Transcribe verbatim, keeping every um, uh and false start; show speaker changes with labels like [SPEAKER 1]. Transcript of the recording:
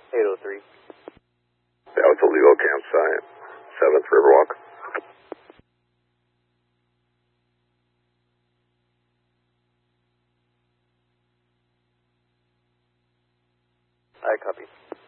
[SPEAKER 1] eight oh three.
[SPEAKER 2] Delta Lilo campsite, seventh Riverwalk.
[SPEAKER 1] I copy.